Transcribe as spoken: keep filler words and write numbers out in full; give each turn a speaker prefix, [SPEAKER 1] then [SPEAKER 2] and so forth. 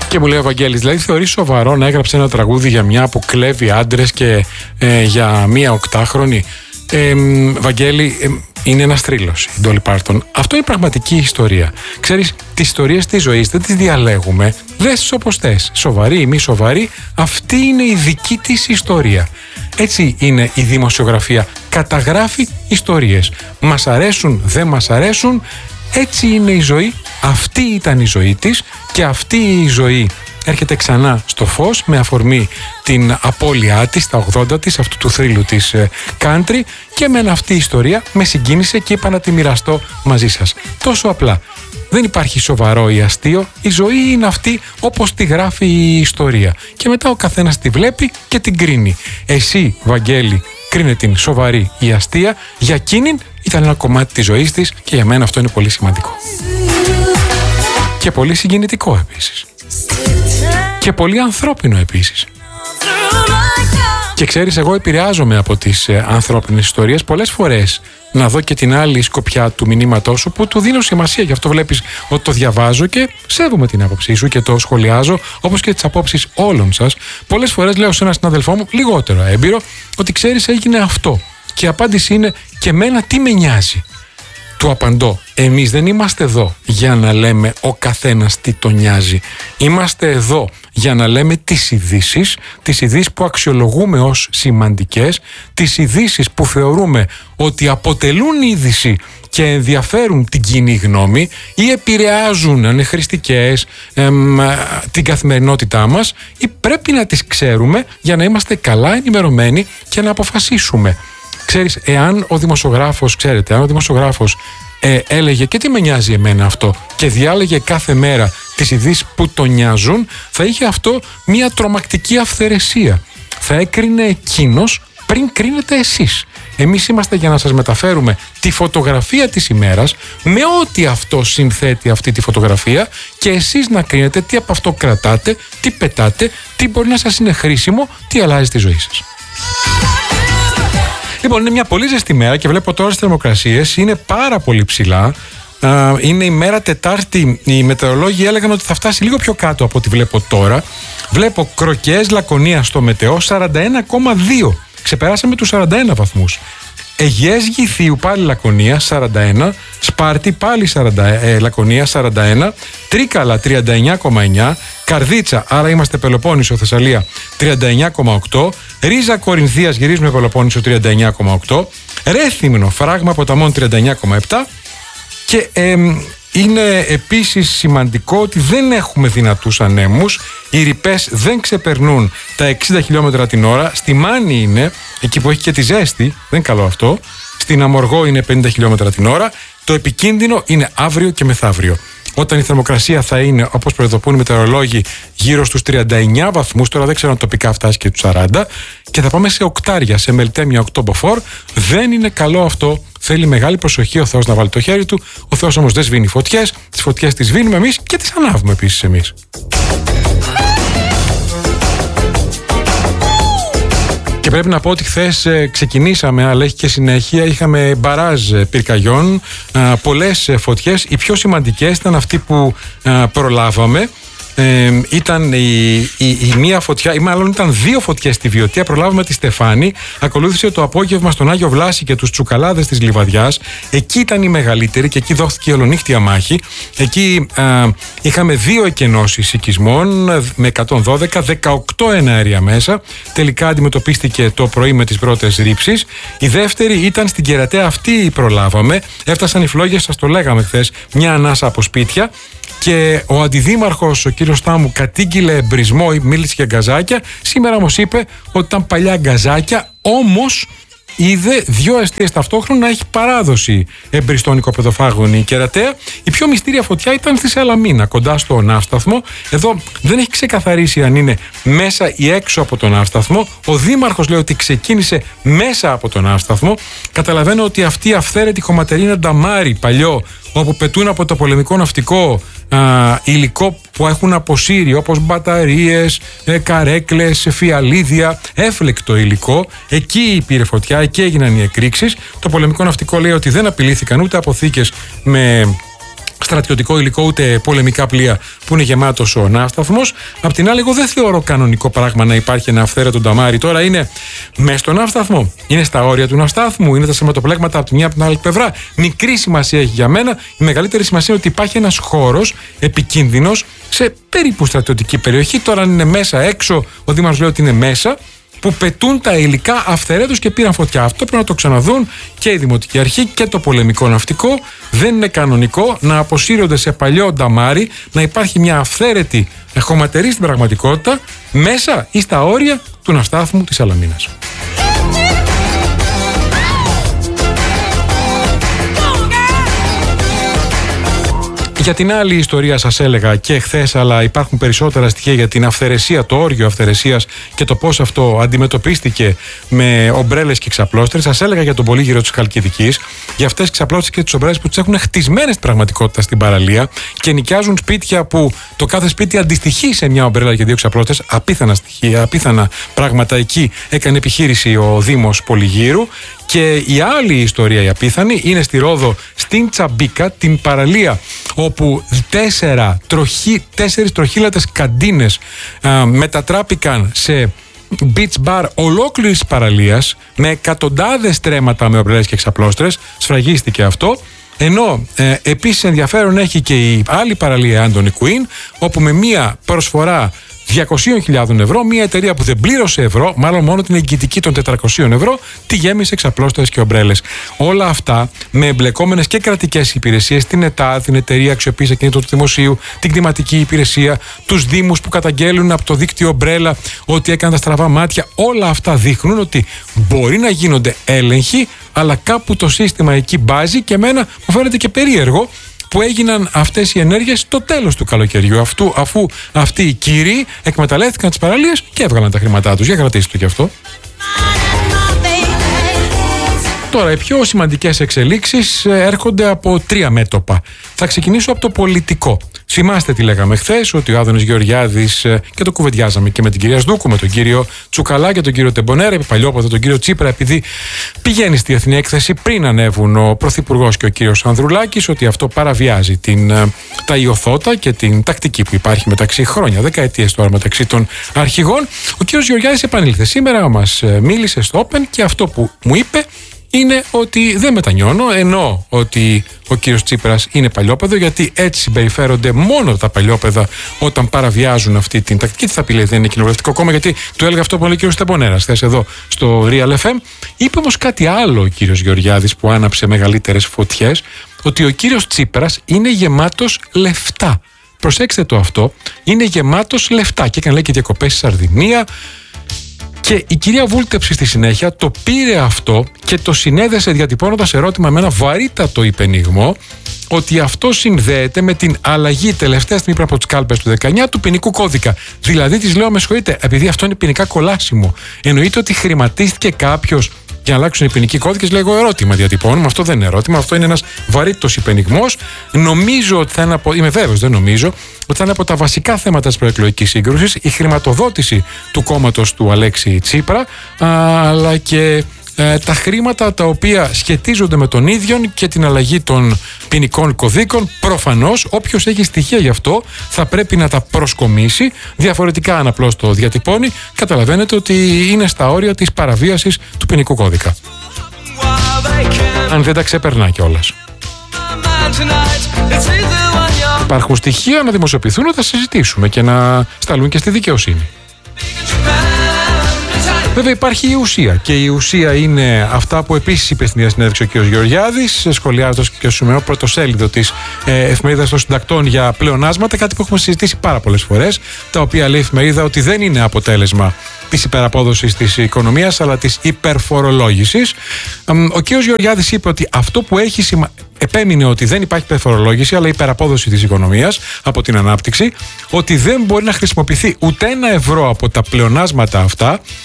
[SPEAKER 1] Και μου λέει ο Βαγγέλης, δηλαδή θεωρείς σοβαρό να έγραψε ένα τραγούδι για μια που κλέβει άντρες και ε, για μία οκτάχρονη? Ε, Βαγγέλη, ε, είναι ένας θρύλος η Ντόλι Πάρτον. Αυτό είναι πραγματική ιστορία. Ξέρεις, τις ιστορίες της ζωής δεν τις διαλέγουμε. Δες όπως θες. Σοβαρή ή μη σοβαρή, αυτή είναι η δική της ιστορία. Έτσι είναι η δημοσιογραφία. Καταγράφει ιστορίες. Μας αρέσουν, δεν μας αρέσουν. Έτσι είναι η ζωή. Αυτή ήταν η ζωή της και αυτή η ζωή έρχεται ξανά στο φως με αφορμή την απώλειά της, τα ογδόντα της, αυτού του θρύλου της country, και με αυτή η ιστορία με συγκίνησε και είπα να τη μοιραστώ μαζί σας. Τόσο απλά. Δεν υπάρχει σοβαρό ή αστείο. Η ζωή είναι αυτή όπως τη γράφει η ιστορία. Και μετά ο καθένας τη βλέπει και την κρίνει. Εσύ, Βαγγέλη, κρίνε την σοβαρή ή αστεία. Για εκείνην ήταν ένα κομμάτι της ζωής της και για μένα αυτό είναι πολύ σημαντικό. Και πολύ συγκινητικό επίσης. Και πολύ ανθρώπινο επίσης. Και ξέρεις, εγώ επηρεάζομαι από τις ε, ανθρώπινες ιστορίες πολλές φορές να δω και την άλλη σκοπιά του μηνύματός σου, που του δίνω σημασία. Γι' αυτό βλέπεις ότι το διαβάζω και σέβομαι την άποψή σου και το σχολιάζω, όπως και τις απόψεις όλων σας. Πολλές φορές λέω σε έναν συναδελφό μου, λιγότερο έμπειρο, ότι ξέρεις, έγινε αυτό. Και η απάντηση είναι, και μένα τι με νοιάζει? Του απαντώ, εμείς δεν είμαστε εδώ για να λέμε ο καθένας τι τον νοιάζει. Είμαστε εδώ για να λέμε τις ειδήσεις, τις ειδήσεις που αξιολογούμε ως σημαντικές, τις ειδήσεις που θεωρούμε ότι αποτελούν είδηση και ενδιαφέρουν την κοινή γνώμη ή επηρεάζουν, αν είναι χρηστικές, εμ, την καθημερινότητά μας, ή πρέπει να τις ξέρουμε για να είμαστε καλά ενημερωμένοι και να αποφασίσουμε. Ξέρεις, εάν ο δημοσιογράφος, ξέρετε, αν ο δημοσιογράφος ε, έλεγε και τι με νοιάζει εμένα αυτό και διάλεγε κάθε μέρα τις ειδήσεις που τον νοιάζουν, θα είχε αυτό μια τρομακτική αυθαιρεσία. Θα έκρινε εκείνος πριν κρίνετε εσείς. Εμείς είμαστε για να σας μεταφέρουμε τη φωτογραφία της ημέρας με ό,τι αυτό συνθέτει αυτή τη φωτογραφία και εσείς να κρίνετε τι από αυτό κρατάτε, τι πετάτε, τι μπορεί να σας είναι χρήσιμο, τι αλλάζει στη ζωή σας. Λοιπόν, είναι μια πολύ ζεστή μέρα και βλέπω τώρα στις θερμοκρασίες είναι πάρα πολύ ψηλά. Είναι η μέρα Τετάρτη. Οι μετεωρολόγοι έλεγαν ότι θα φτάσει λίγο πιο κάτω από ό,τι βλέπω τώρα. Βλέπω Κροκές, Λακωνία στο μετεό σαράντα ένα κόμμα δύο. Ξεπεράσαμε τους σαράντα ένα βαθμούς. Αιγαίες Γηθίου πάλι Λακωνία σαράντα ένα. Σπάρτη πάλι σαράντα, ε, Λακωνία σαράντα ένα. Τρίκαλα τριάντα εννιά κόμμα εννιά. Καρδίτσα, άρα είμαστε Πελοπόννησο, Θεσσαλία τριάντα εννιά κόμμα οκτώ. Ρίζα Κορινθίας, γυρίζουμε Πελοπόννησο τριάντα εννιά κόμμα οκτώ. Ρέθυμνο, Φράγμα Ποταμών τριάντα εννιά κόμμα επτά. Και ε, είναι επίσης σημαντικό ότι δεν έχουμε δυνατούς ανέμους. Οι ρηπές δεν ξεπερνούν τα εξήντα χιλιόμετρα την ώρα. Στη Μάνη είναι, εκεί που έχει και τη ζέστη, δεν είναι καλό αυτό. Στην Αμοργό είναι πενήντα χιλιόμετρα την ώρα. Το επικίνδυνο είναι αύριο και μεθαύριο. Όταν η θερμοκρασία θα είναι, όπως προειδοποιούν οι μετεωρολόγοι, γύρω στους τριάντα εννιά βαθμούς, τώρα δεν ξέρω αν τοπικά φτάσει και τους σαράντα, και θα πάμε σε οκτάρια, σε μελτέμια οκτώ μποφόρ. Δεν είναι καλό αυτό. Θέλει μεγάλη προσοχή ο Θεός να βάλει το χέρι του. Ο Θεός όμως δεν σβήνει φωτιές. Τις φωτιές τις σβήνουμε εμείς και τις ανάβουμε επίσης εμείς. Και πρέπει να πω ότι χθες ε, ξεκινήσαμε, αλλά έχει και συνέχεια. Είχαμε μπαράζ ε, πυρκαγιών, ε, πολλές ε, φωτιές. Οι πιο σημαντικές ήταν αυτοί που ε, προλάβαμε. Ε, ήταν η, η, η μία φωτιά, ή μάλλον ήταν δύο φωτιές στη Βιωτία. Προλάβαμε τη Στεφάνη. Ακολούθησε το απόγευμα στον Άγιο Βλάση και τους Τσουκαλάδες της Λιβαδιάς. Εκεί ήταν η μεγαλύτερη και εκεί δόθηκε η ολονύχτια μάχη. Εκεί α, είχαμε δύο εκενώσεις οικισμών με εκατόν δώδεκα, δεκαοκτώ εναέρια μέσα. Τελικά αντιμετωπίστηκε το πρωί με τις πρώτες ρήψεις. Η δεύτερη ήταν στην Κερατέα, αυτή προλάβαμε. Έφτασαν οι φλόγες, σας το λέγαμε χθες, μια ανάσα από σπίτια. Και ο αντιδήμαρχος, ο κύριος Στάμου, κατήγγειλε εμπρισμό, μίλησε για γκαζάκια. Σήμερα όμως είπε ότι ήταν παλιά γκαζάκια, όμως είδε δύο εστίες ταυτόχρονα να έχει παράδοση εμπριστών οικοπεδοφάγων η Κερατέα. Η πιο μυστήρια φωτιά ήταν στη Σαλαμίνα, κοντά στο ναύσταθμο. Εδώ δεν έχει ξεκαθαρίσει αν είναι μέσα ή έξω από τον ναύσταθμο. Ο δήμαρχος λέει ότι ξεκίνησε μέσα από τον ναύσταθμο. Καταλαβαίνω ότι αυτή η αυθαίρετη χωματερίνα νταμάρι παλιό, όπου πετούν από το πολεμικό ναυτικό α, υλικό που έχουν αποσύρει, όπως μπαταρίες, ε, καρέκλες, φιαλίδια, έφλεκτο υλικό. Εκεί πήρε φωτιά, εκεί έγιναν οι εκρήξεις. Το πολεμικό ναυτικό λέει ότι δεν απειλήθηκαν ούτε αποθήκες με στρατιωτικό υλικό ούτε πολεμικά πλοία που είναι γεμάτος ο ναύσταθμος. Απ' την άλλη, εγώ δεν θεωρώ κανονικό πράγμα να υπάρχει ένα αυθαίρετο νταμάρι. Τώρα είναι μέσα στο ναύσταθμο, είναι στα όρια του ναυστάθμου, είναι τα σηματοπλέγματα από τη μια από την άλλη πλευρά. Μικρή σημασία έχει για μένα. Η μεγαλύτερη σημασία είναι ότι υπάρχει ένας χώρος επικίνδυνος σε περίπου στρατιωτική περιοχή. Τώρα, αν είναι μέσα, έξω, ο Δήμαρχος λέει ότι είναι μέσα, που πετούν τα υλικά αυθαιρέτως και πήραν φωτιά. Αυτό πρέπει να το ξαναδούν και η Δημοτική Αρχή και το πολεμικό ναυτικό. Δεν είναι κανονικό να αποσύρονται σε παλιό νταμάρι, να υπάρχει μια αυθαίρετη χωματερή στην πραγματικότητα μέσα ή στα όρια του ναυστάθμου της Σαλαμίνας. Για την άλλη ιστορία σας έλεγα και χθες, αλλά υπάρχουν περισσότερα στοιχεία για την αυθαιρεσία, το όργιο αυθαιρεσίας και το πώς αυτό αντιμετωπίστηκε με ομπρέλες και ξαπλώστερες. Σας έλεγα για τον πολύγυρο της Χαλκιδικής, για αυτές τις ξαπλώστερες και τις ομπρέλες που τις έχουν χτισμένες στην πραγματικότητα στην παραλία και νοικιάζουν σπίτια που το κάθε σπίτι αντιστοιχεί σε μια ομπρέλα και δύο ξαπλώστερες. Απίθανα στοιχεία, απίθανα πράγματα. Εκεί έκανε επιχείρηση ο Δήμος Πολυγύρου. Και η άλλη ιστορία, η απίθανη, είναι στη Ρόδο, στην Τσαμπίκα, την παραλία, όπου τέσσερα τροχί, τέσσερις τροχύλατες καντίνες α, μετατράπηκαν σε beach bar ολόκληρης παραλίας, με εκατοντάδες στρέμματα με ομπρέλες και ξαπλώστρες. Σφραγίστηκε αυτό. Ενώ ε, επίσης ενδιαφέρον έχει και η άλλη παραλία, Άντονι Κουίν, όπου με μία προσφορά διακόσιες χιλιάδες ευρώ, μια εταιρεία που δεν πλήρωσε ευρώ, μάλλον μόνο την εγγυητική των τετρακόσιων ευρώ, τη γέμισε ξαπλώστρες και ομπρέλες. Όλα αυτά με εμπλεκόμενες και κρατικές υπηρεσίες, την ΕΤΑ, την Εταιρεία Αξιοποίησης Ακινήτων του Δημοσίου, την Κτηματική Υπηρεσία, τους Δήμους που καταγγέλουν από το δίκτυο ομπρέλα ότι έκαναν τα στραβά μάτια. Όλα αυτά δείχνουν ότι μπορεί να γίνονται έλεγχοι, αλλά κάπου το σύστημα εκεί μπάζει και εμένα μου φαίνεται και περίεργο που έγιναν αυτές οι ενέργειες στο τέλος του καλοκαιριού, αυτού, αφού αυτοί οι κύριοι εκμεταλλεύτηκαν τις παραλίες και έβγαλαν τα χρήματά τους. Για κρατήστε το κι αυτό. Τώρα, οι πιο σημαντικές εξελίξεις έρχονται από τρία μέτωπα. Θα ξεκινήσω από το πολιτικό. Θυμάστε τι λέγαμε χθες, ότι ο Άδωνης Γεωργιάδης, και το κουβεντιάζαμε και με την κυρία Σδούκου, με τον κύριο Τσουκαλά και τον κύριο Τεμπονέρα, παλιόποδο τον κύριο Τσίπρα, επειδή πηγαίνει στη Διεθνή Έκθεση πριν ανέβουν ο Πρωθυπουργός και ο κύριος Ανδρουλάκης, ότι αυτό παραβιάζει την, τα ιωθώτα και την τακτική που υπάρχει μεταξύ χρόνια, δεκαετίες τώρα μεταξύ των αρχηγών. Ο κύριος Γεωργιάδης επανήλθε σήμερα, μας μίλησε στο Open και αυτό που μου είπε είναι ότι δεν μετανιώνω, ενώ ότι ο κύριος Τσίπρας είναι παλιόπαιδο, γιατί έτσι συμπεριφέρονται μόνο τα παλιόπαιδα όταν παραβιάζουν αυτή την τακτική. Τι θα πει, λέει, δεν είναι κοινοβουλευτικό κόμμα, γιατί του έλεγα αυτό που λέει ο κύριος Τεμπονέρας χθες εδώ στο Real εφ εμ. Είπε όμως κάτι άλλο ο κύριος Γεωργιάδης που άναψε μεγαλύτερες φωτιές, ότι ο κύριος Τσίπρας είναι γεμάτος λεφτά. Προσέξτε το αυτό, είναι γεμάτος λεφτά και έκανε, λέει, και διακοπές στη Σαρδινία. Και η κυρία βούλτεψε στη συνέχεια, το πήρε αυτό και το συνέδεσε διατυπώνοντας ερώτημα με ένα βαρύτατο υπενιγμό, ότι αυτό συνδέεται με την αλλαγή τελευταία στιγμή πριν από τις κάλπες του δεκαεννιά του ποινικού κώδικα. Δηλαδή, της λέω, με συγχωρείτε, επειδή αυτό είναι ποινικά κολάσιμο, εννοείται ότι χρηματίστηκε κάποιος για να αλλάξουν οι ποινικοί κώδικες? Λέγω ερώτημα διατυπώνουμε. Αυτό δεν είναι ερώτημα, αυτό είναι ένας βαρύτατος υπενιγμός. Νομίζω ότι θα είναι από, είμαι βέβαιος, δεν νομίζω, ότι θα είναι από τα βασικά θέματα της προεκλογικής σύγκρουσης η χρηματοδότηση του κόμματος του Αλέξη Τσίπρα, αλλά και ε, τα χρήματα τα οποία σχετίζονται με τον ίδιο και την αλλαγή των ποινικών κωδίκων. Προφανώς, όποιος έχει στοιχεία γι' αυτό θα πρέπει να τα προσκομίσει. Διαφορετικά, αν απλώς το διατυπώνει, καταλαβαίνετε ότι είναι στα όρια της παραβίασης του ποινικού κώδικα. Αν δεν τα ξεπερνά κιόλας. Υπάρχουν στοιχεία να δημοσιοποιηθούν, να τα συζητήσουμε και να σταλούν και στη δικαιοσύνη. Βέβαια, υπάρχει η ουσία. Και η ουσία είναι αυτά που επίσης είπε στην συνέντευξη ο κ. Γεωργιάδης, σχολιάζοντας και στο σημερινό πρωτοσέλιδο της ε, εφημερίδας των συντακτών για πλεονάσματα, κάτι που έχουμε συζητήσει πάρα πολλές φορές, τα οποία λέει η εφημερίδα ότι δεν είναι αποτέλεσμα της υπεραπόδοσης της οικονομίας, αλλά της υπερφορολόγησης. Ο κ. Γεωργιάδης είπε ότι αυτό που έχει σημα... επέμεινε ότι δεν υπάρχει υπερφορολόγηση, αλλά υπεραπόδοση της οικονομίας από την ανάπτυξη, ότι δεν μπορεί να χρησιμοποιηθεί ούτε ένα ευρώ από τα πλεονάσματα αυτά